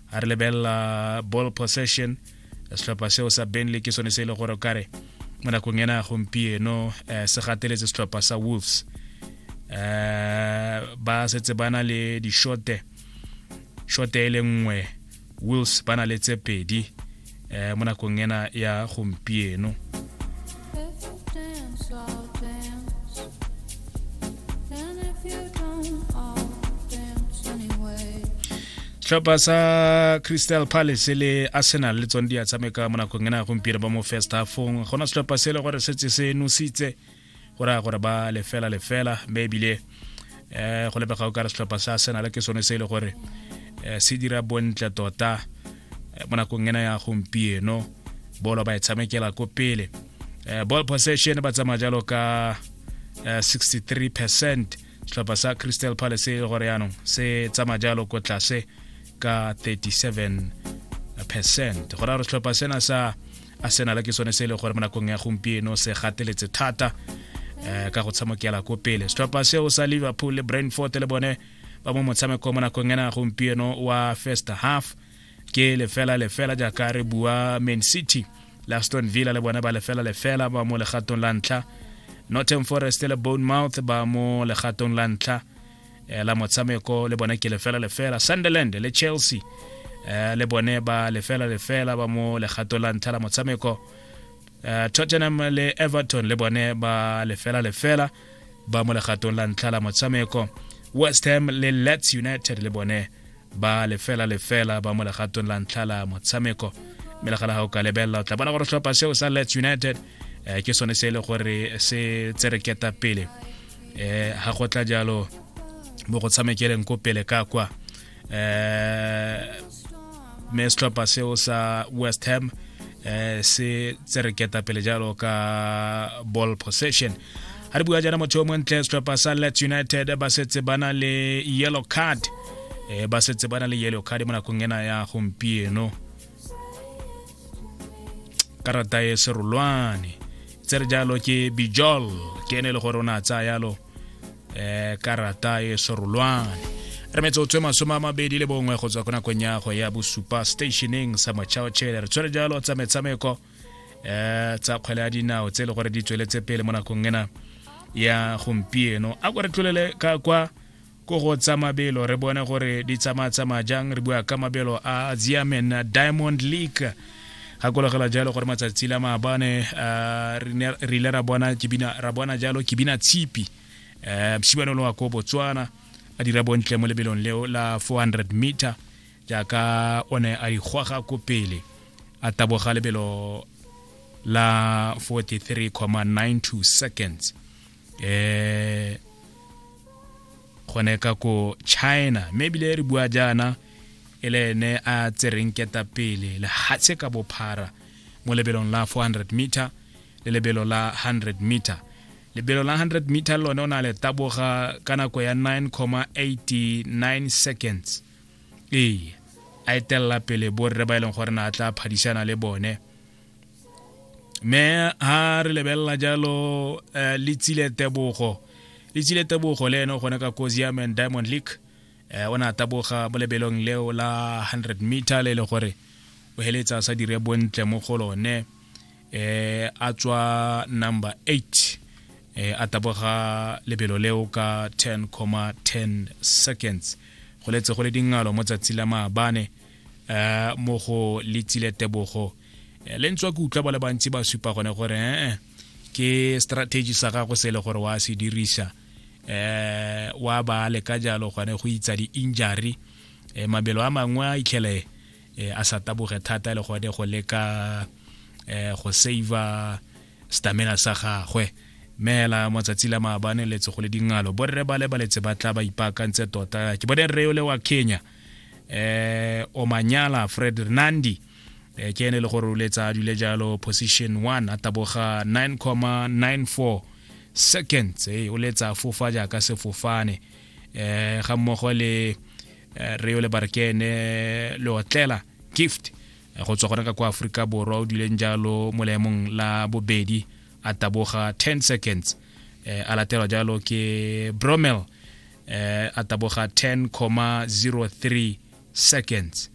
a re lebella ball possession setlhopha seo sa Burnley ke sone se ile gore kare mo nakong ena gompieno se gateletse setlhopha sa Wolves ba setse bana le di shote le nngwe Wolves bana le tse pedi mo nakong ena ya gompieno setlhopha sa Crystal Palace le Arsenal le tsone di a tshameka mo nakong ena gompieno ba mo first half-ong gona setlhopha se le gore setse se nositse gore ba lefela maybe le go lebega o ka re setlhopha sa Arsenal ke sone se ile gore se dira bontle tota mo nakong ena ya gompieno bolo ba e tshamekela ko pele ball possession ba tsamaya jalo ka 63% setlhopha sa Crystal Palace gore yanong se tsamaya jalo ko tlase ka 37%. Go ra re setlhopha sena sa Arsenal ke sone se ile gore mo nakong ya gompieno se gateletse thata ka go tshamekela ko pele. Setlhopha seo sa Liverpool le Brentford le bone ba mo motshameko mo nakong ena gompieno wa first half ke lefela jaaka re bua Man City la Aston Villa le bone ba lefela ba mo legatong la ntlha. Nottingham Forest le Bournemouth ba mo legatong la ntlha la motshameko le bone ke lefela. Sunderland le Chelsea le bone ba lefela ba mo legatong la ntlha la motshameko. Tottenham le Everton le bone ba lefela ba mo legatong la ntlha la motshameko. West Ham le Leeds United le bone ba lefela ba mo legatong la ntlha la motshameko. Melegala ha o ka lebella tla bona gore setlhopha seo sa Leeds United ke sone se le gore se tsereketa pele ha go tla jalo mo go tshamekeleng ko pele ka kwa me setlhopha seo sa West Ham se tsereketa pele jalo ka ball possession. Ha re bua jana motho mo ntle setlhopha sa Leeds United ba setse bana le yellow card mo nakong ena ya gompieno. Karata e serolwane tsere jalo ke Bijol ke ene le gore ona tsa yalo karata e serolwane re metso tswe masoma mabedi le bongwe go tswa kona konyago ya bo super stationing sa Machao Chele re tsere jalo tsa metshameko tsa kgwele ya dinao tse le gore di tsweletse pele mo nakong ena ya gompieno a gore tlolele ka kwa go go tsa mabelo re bone gore di tsama jang re bua ka mabelo a Ziamen Diamond League ha go logela jalo gore matsatsi la maabane re ile ra bona jalo Kibina Tsipi mshibano lo wa ko Botswana a dira bontle mo lebelong leo la 400 meter jaaka one a igwaga ko pele a taboga lebelo la 43.92 seconds gone ka ko China maybe le re bua jana ele ne a tserenketa pele le hatse ka bophara mo lebelong la 400 meter le lebelo la 100 meter. Lebelo la 100 meter lone ona le taboga kana ko ya 9.89 seconds a etella pele borre ba ileng gore na tla phadisana le bone me ha re lebella jalo litsile tebogo le eno gone ka Ziamen Diamond League ona taboga mo lebelong leo la 100 meter le gore o heletsa sa dire bontle mo go lone a tswa number 8 a taboga lebelo leo ka 10.10 seconds go letse go le dingalo mo tsatsi la maabane mo go litsile tebogo le ntswa go utla ba le bantsi ba supa gone gore ke strategy sa ga go se le gore wa se dirisa wa ba le ka jalo gone go itsa di injury mabelo a mangwe a itlhele a sa taboge thata le gone go leka go save stamina sa gagwe mela motsatsi la maabane letse go le dingalo borre ba le baletse ba tla ba ipakantse tota ke bone re le wa Kenya Omanyala Fred Nandi ke ene le gore o letsa dule jalo position 1 a taboga 9.94 seconds o letsa fofa jaaka sefofane ga mmogo le re le Barkene le Otlela Gift go tswa gona ka kwa Afrika Borwa o dileng jalo mo lemong la bobedi a taboga 10 seconds a latela jalo ke Bromel a taboga 10.03 seconds